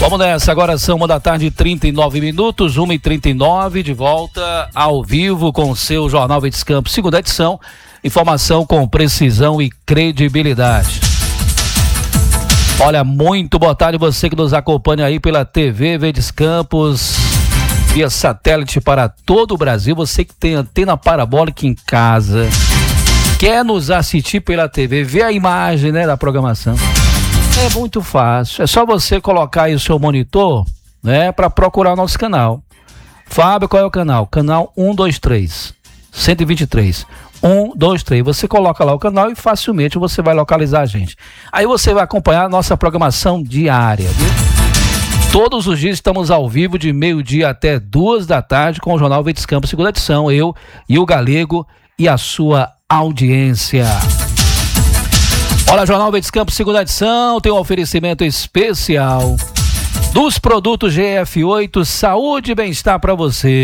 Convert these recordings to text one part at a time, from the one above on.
Vamos nessa, agora são 1h39, 1h39, de volta ao vivo com o seu Jornal Verdes Campos, segunda edição, informação com precisão e credibilidade. Olha, muito boa tarde você que nos acompanha aí pela TV Verdes Campos, via satélite para todo o Brasil, você que tem antena parabólica em casa, quer nos assistir pela TV, vê a imagem, né, da programação. É muito fácil, é só você colocar aí o seu monitor, né, para procurar o nosso canal. Fábio, qual é o canal? Canal 123, 123, 123. Você coloca lá o canal e facilmente você vai localizar a gente. Aí você vai acompanhar a nossa programação diária, viu? Todos os dias estamos ao vivo de meio-dia até 2h com o Jornal Verdes Campos, segunda edição, eu e o Galego e a sua audiência. Olha, Jornal Verdes Campos, segunda edição, tem um oferecimento especial dos produtos GF8, saúde e bem-estar para você.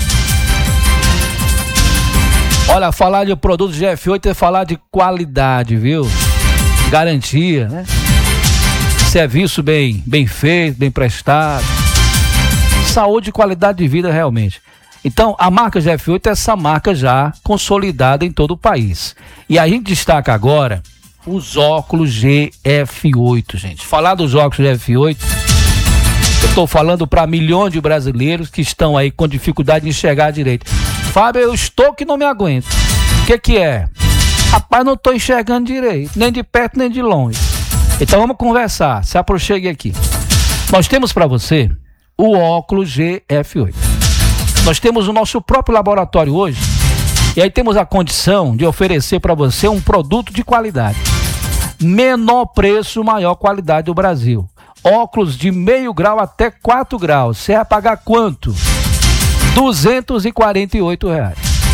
Olha, falar de produtos GF8 é falar de qualidade, viu? Garantia, né? Serviço bem feito, bem prestado. Saúde e qualidade de vida realmente. Então, a marca GF8 é essa marca já consolidada em todo o país. E a gente destaca agora os óculos GF8, gente. Falar dos óculos GF8, eu estou falando para milhões de brasileiros que estão aí com dificuldade de enxergar direito. Fábio, eu estou que não me aguento. O que é? Rapaz, não estou enxergando direito, nem de perto nem de longe. Então vamos conversar, se aproxime aqui. Nós temos para você o óculos GF8. Nós temos o nosso próprio laboratório hoje, e aí temos a condição de oferecer para você um produto de qualidade. Menor preço, maior qualidade do Brasil. Óculos de meio grau até 4 graus. Você vai pagar quanto? R$248.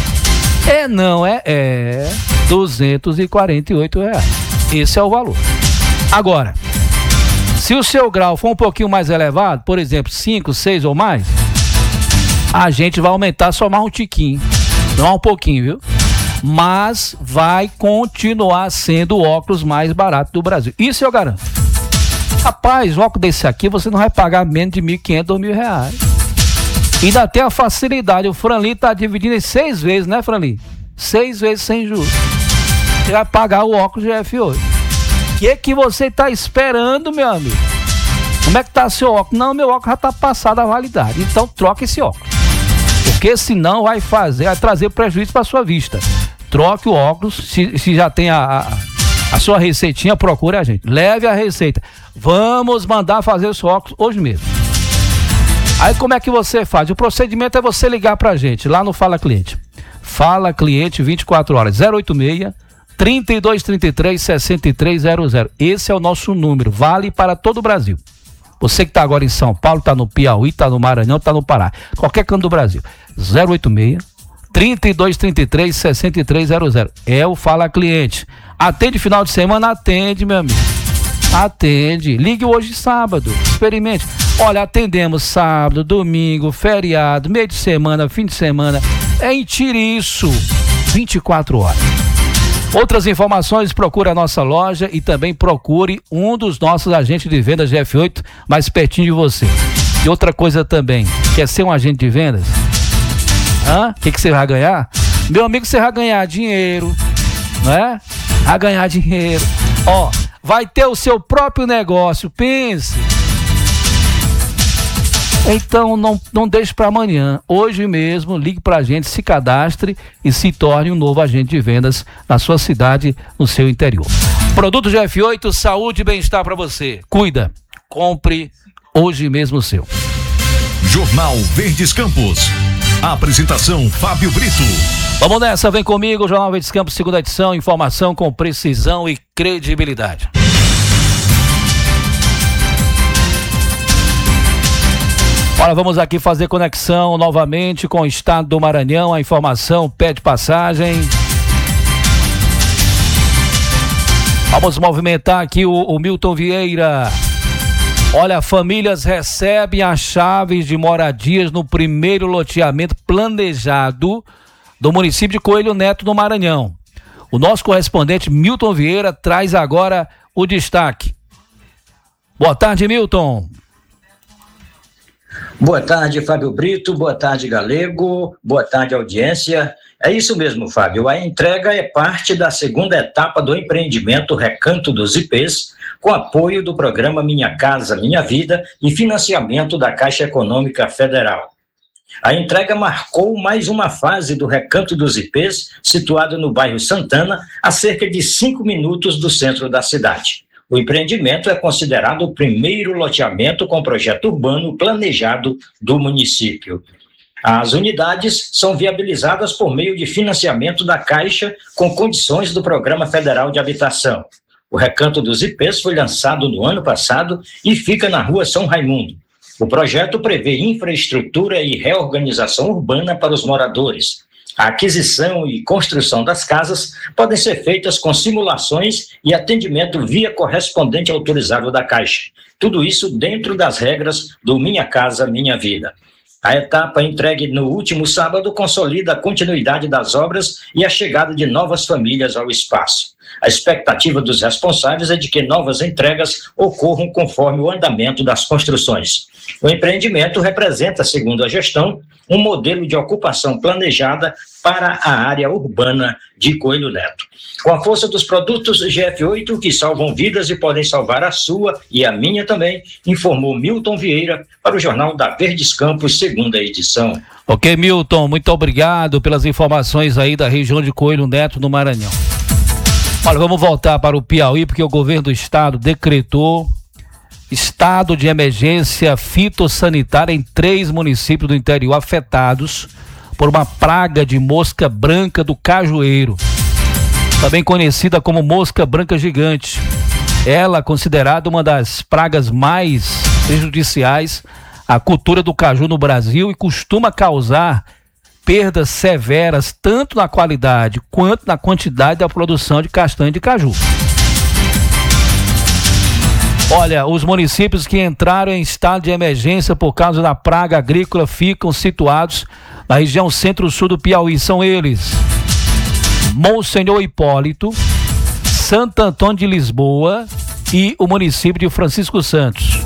É R$248. Esse é o valor. Agora, se o seu grau for um pouquinho mais elevado, por exemplo, 5, 6 ou mais, a gente vai aumentar só mais um tiquinho. Não um pouquinho, viu? Mas vai continuar sendo o óculos mais barato do Brasil. Isso eu garanto. Rapaz, o óculos desse aqui você não vai pagar menos de R$1.500, R$2.000. Ainda tem a facilidade. O Franli está dividindo em 6 vezes, né, Franli? 6 vezes sem juros. Você vai pagar o óculos GF8. O que você está esperando, meu amigo? Como é que tá seu óculos? Não, meu óculos já está passado a validade. Então troca esse óculos. Porque senão vai trazer prejuízo para sua vista. Troque o óculos, se já tem a sua receitinha, procure a gente. Leve a receita. Vamos mandar fazer o seu óculos hoje mesmo. Aí como é que você faz? O procedimento é você ligar pra gente lá no Fala Cliente. Fala Cliente 24 horas, 086-3233-6300. Esse é o nosso número, vale para todo o Brasil. Você que está agora em São Paulo, está no Piauí, está no Maranhão, está no Pará, qualquer canto do Brasil. 086-3233-6300. É o Fala Cliente. Atende final de semana? Atende, meu amigo. Atende. Ligue hoje sábado. Experimente. Olha, atendemos sábado, domingo, feriado, meio de semana, fim de semana. É em Tiriço. 24 horas. Outras informações, procure a nossa loja e também procure um dos nossos agentes de vendas GF8 mais pertinho de você. E outra coisa também, quer ser um agente de vendas? O que você vai ganhar? Meu amigo, você vai ganhar dinheiro, não é? Vai ganhar dinheiro. Ó, vai ter o seu próprio negócio, pense. Então não deixe para amanhã. Hoje mesmo, ligue para a gente, se cadastre e se torne um novo agente de vendas na sua cidade, no seu interior. Produto GF8, saúde e bem-estar para você. Cuida, compre hoje mesmo o seu. Jornal Verdes Campos. Apresentação Fábio Brito. Vamos nessa, vem comigo, Jornal Verdes Campos, segunda edição, informação com precisão e credibilidade. Olha, vamos aqui fazer conexão novamente com o estado do Maranhão. A informação pede passagem. Vamos movimentar aqui o Milton Vieira. Olha, famílias recebem as chaves de moradias no primeiro loteamento planejado do município de Coelho Neto, no Maranhão. O nosso correspondente Milton Vieira traz agora o destaque. Boa tarde, Milton. Boa tarde, Fábio Brito, boa tarde, Galego, boa tarde, audiência. É isso mesmo, Fábio, a entrega é parte da segunda etapa do empreendimento Recanto dos IPs, com apoio do programa Minha Casa, Minha Vida e financiamento da Caixa Econômica Federal. A entrega marcou mais uma fase do Recanto dos IPs, situado no bairro Santana, a cerca de 5 minutos do centro da cidade. O empreendimento é considerado o primeiro loteamento com projeto urbano planejado do município. As unidades são viabilizadas por meio de financiamento da Caixa com condições do Programa Federal de Habitação. O Recanto dos IPs foi lançado no ano passado e fica na Rua São Raimundo. O projeto prevê infraestrutura e reorganização urbana para os moradores. A aquisição e construção das casas podem ser feitas com simulações e atendimento via correspondente autorizado da Caixa. Tudo isso dentro das regras do Minha Casa, Minha Vida. A etapa entregue no último sábado consolida a continuidade das obras e a chegada de novas famílias ao espaço. A expectativa dos responsáveis é de que novas entregas ocorram conforme o andamento das construções. O empreendimento representa, segundo a gestão, um modelo de ocupação planejada para a área urbana de Coelho Neto. Com a força dos produtos GF8 que salvam vidas e podem salvar a sua e a minha também, informou Milton Vieira para o Jornal da Verdes Campos, segunda edição. Ok, Milton, muito obrigado pelas informações aí da região de Coelho Neto, no Maranhão. Olha, vamos voltar para o Piauí, porque o governo do estado decretou estado de emergência fitossanitária em 3 municípios do interior afetados por uma praga de mosca branca do cajueiro, também conhecida como mosca branca gigante. Ela é considerada uma das pragas mais prejudiciais à cultura do caju no Brasil e costuma causar perdas severas tanto na qualidade quanto na quantidade da produção de castanha de caju. Olha, os municípios que entraram em estado de emergência por causa da praga agrícola ficam situados na região centro-sul do Piauí. São eles: Monsenhor Hipólito, Santo Antônio de Lisboa e o município de Francisco Santos.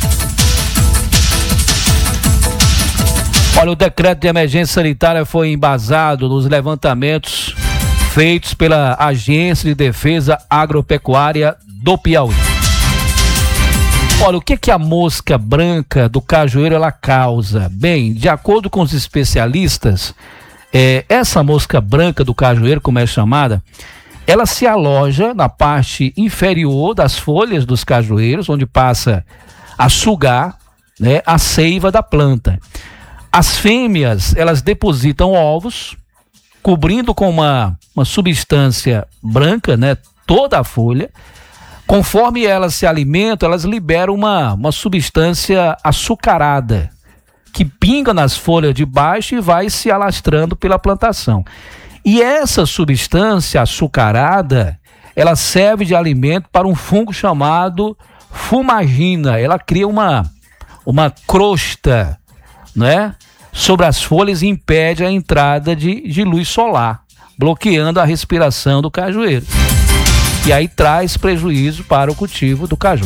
Olha, o decreto de emergência sanitária foi embasado nos levantamentos feitos pela Agência de Defesa Agropecuária do Piauí. Olha, o que a mosca branca do cajueiro ela causa? Bem, de acordo com os especialistas, essa mosca branca do cajueiro, como é chamada, ela se aloja na parte inferior das folhas dos cajueiros, onde passa a sugar, né, a seiva da planta. As fêmeas, elas depositam ovos, cobrindo com uma substância branca, né, toda a folha. Conforme elas se alimentam, elas liberam uma substância açucarada, que pinga nas folhas de baixo e vai se alastrando pela plantação. E essa substância açucarada, ela serve de alimento para um fungo chamado fumagina. Ela cria uma crosta, né, sobre as folhas e impede a entrada de luz solar, bloqueando a respiração do cajueiro. E aí traz prejuízo para o cultivo do caju.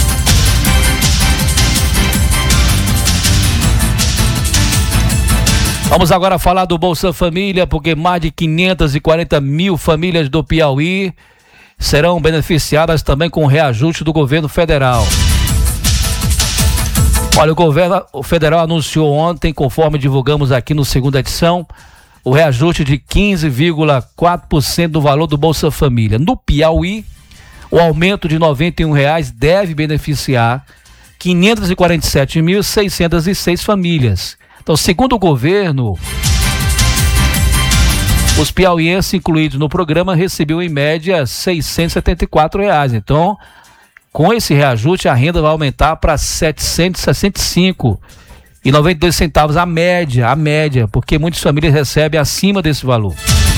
Vamos agora falar do Bolsa Família, porque mais de 540 mil famílias do Piauí serão beneficiadas também com o reajuste do governo federal. Olha, o governo federal anunciou ontem, conforme divulgamos aqui no segunda edição, o reajuste de 15,4% do valor do Bolsa Família. No Piauí, o aumento de R$ 91 deve beneficiar 547.606 famílias. Então, segundo o governo, os piauienses incluídos no programa recebiam em média R$ 674. Então, com esse reajuste, a renda vai aumentar para R$ 765,92 a média, porque muitas famílias recebem acima desse valor.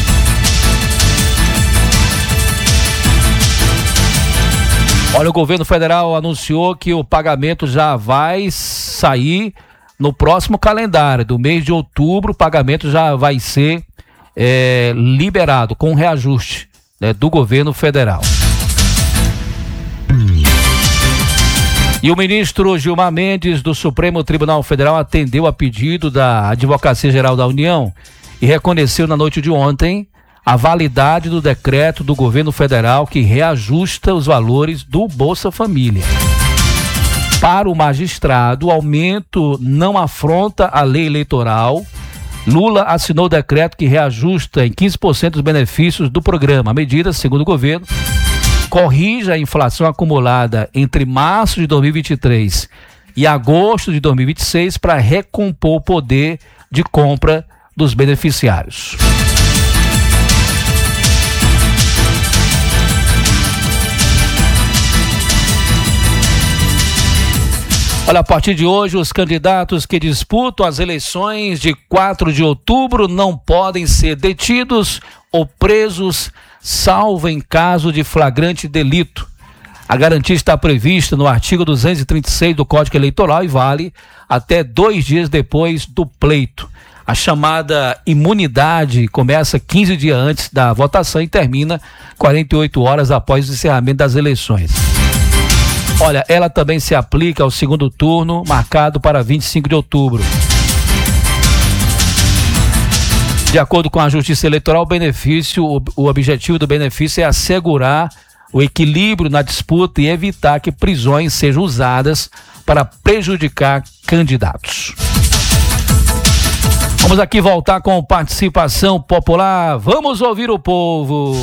Olha, o governo federal anunciou que o pagamento já vai sair no próximo calendário. Do mês de outubro, o pagamento já vai ser liberado com reajuste, né, do governo federal. E o ministro Gilmar Mendes, do Supremo Tribunal Federal, atendeu a pedido da Advocacia Geral da União e reconheceu na noite de ontem a validade do decreto do governo federal que reajusta os valores do Bolsa Família. Para o magistrado, o aumento não afronta a lei eleitoral. Lula assinou o decreto que reajusta em 15% os benefícios do programa. A medida, segundo o governo, corrige a inflação acumulada entre março de 2023 e agosto de 2026 para recompor o poder de compra dos beneficiários. Olha, a partir de hoje, os candidatos que disputam as eleições de 4 de outubro não podem ser detidos ou presos, salvo em caso de flagrante delito. A garantia está prevista no artigo 236 do Código Eleitoral e vale até 2 dias depois do pleito. A chamada imunidade começa 15 dias antes da votação e termina 48 horas após o encerramento das eleições. Olha, ela também se aplica ao segundo turno, marcado para 25 de outubro. De acordo com a Justiça Eleitoral, o objetivo do benefício é assegurar o equilíbrio na disputa e evitar que prisões sejam usadas para prejudicar candidatos. Vamos aqui voltar com participação popular. Vamos ouvir o povo.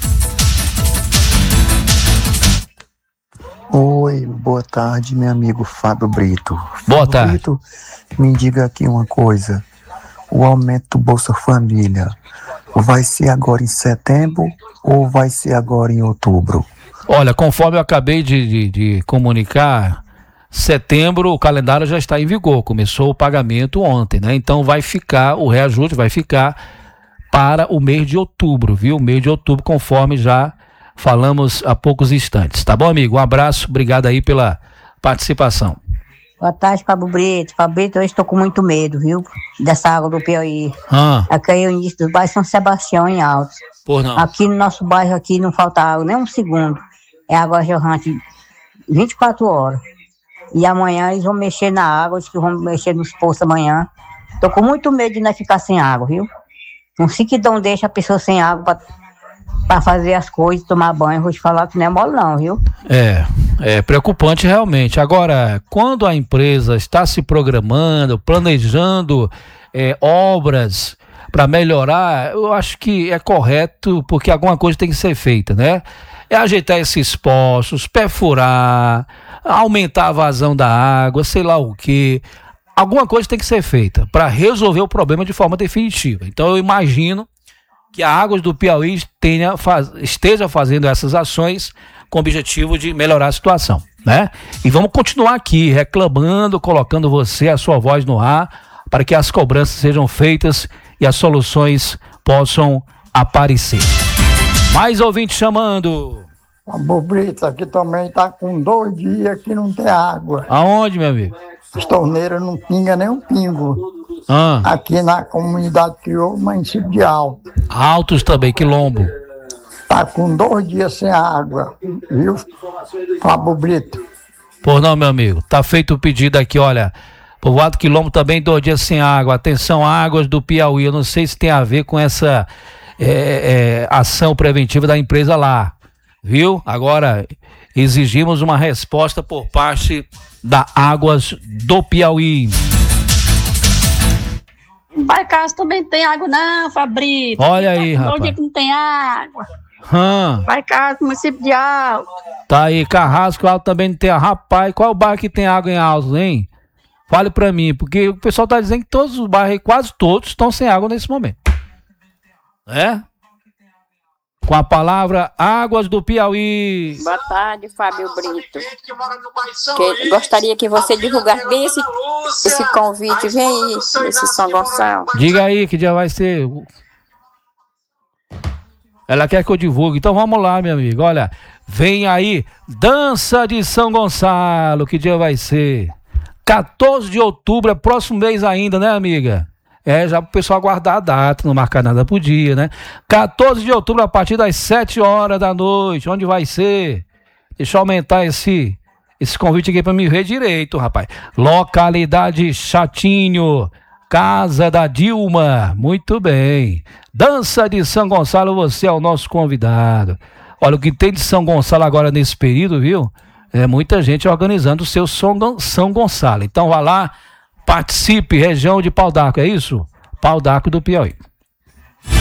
Oi, boa tarde, meu amigo Fábio Brito. Boa tarde. Brito, me diga aqui uma coisa. O aumento do Bolsa Família vai ser agora em setembro ou vai ser agora em outubro? Olha, conforme eu acabei de comunicar, setembro o calendário já está em vigor. Começou o pagamento ontem, né? Então o reajuste vai ficar para o mês de outubro, viu? O mês de outubro, conforme já falamos há poucos instantes. Tá bom, amigo? Um abraço, obrigado aí pela participação. Boa tarde, Fábio Brito. Fábio Brito, eu estou com muito medo, viu? Dessa água do Piauí. Aqui é o início do bairro São Sebastião, em Altos. Por não. Aqui no nosso bairro aqui não falta água nem um segundo. É água jorrante 24 horas. E amanhã eles vão mexer na água, eles que vão mexer nos poços amanhã. Estou com muito medo de nós ficar sem água, viu? Não sei que não deixa a pessoa sem água para fazer as coisas, tomar banho. Vou te falar que não é mole não, viu? É preocupante realmente. Agora, quando a empresa está se programando, planejando obras para melhorar, eu acho que é correto, porque alguma coisa tem que ser feita, né? É ajeitar esses poços, perfurar, aumentar a vazão da água, sei lá o quê. Alguma coisa tem que ser feita para resolver o problema de forma definitiva. Então eu imagino que a Águas do Piauí esteja fazendo essas ações com o objetivo de melhorar a situação, né? E vamos continuar aqui reclamando, colocando a sua voz no ar, para que as cobranças sejam feitas e as soluções possam aparecer. Mais ouvinte chamando. Fábio Brito, aqui também tá com 2 dias que não tem água. Aonde, meu amigo? As torneiras não pingam nem um pingo. Aqui na comunidade criou o município de Altos. Altos também, Quilombo. Tá com 2 dias sem água, viu, Fábio Brito? Por não, meu amigo. Tá feito o pedido aqui, olha. Povoado Quilombo também 2 dias sem água. Atenção, Águas do Piauí. Eu não sei se tem a ver com essa ação preventiva da empresa lá, viu? Agora, exigimos uma resposta por parte da Águas do Piauí. Pai Carlos também tem água não, Fabrício. Olha aí, rapaz. Onde é que não tem água? Pai Carlos, município de Altos. Tá aí, Carrasco Alto também não tem. Rapaz, qual é o bairro que tem água em Altos, hein? Fale pra mim, porque o pessoal tá dizendo que todos os bairros, quase todos, estão sem água nesse momento. Com a palavra Águas do Piauí. Boa tarde, Fábio Brito. Gostaria que você divulgasse bem esse convite. Vem aí, esse São Gonçalo. Diga aí que dia vai ser. Ela quer que eu divulgue. Então vamos lá, meu amigo. Olha, vem aí, Dança de São Gonçalo. Que dia vai ser? 14 de outubro, é próximo mês ainda, né, amiga? Já pro pessoal guardar a data, não marcar nada por dia, né? 14 de outubro, a partir das 7 horas da noite. Onde vai ser? Deixa eu aumentar esse convite aqui para me ver direito, rapaz. Localidade Chatinho, Casa da Dilma. Muito bem. Dança de São Gonçalo, você é o nosso convidado. Olha, o que tem de São Gonçalo agora nesse período, viu? É muita gente organizando o seu São Gonçalo. Então vá lá, participe, região de Pau d'Arco, é isso? Pau d'Arco do Piauí.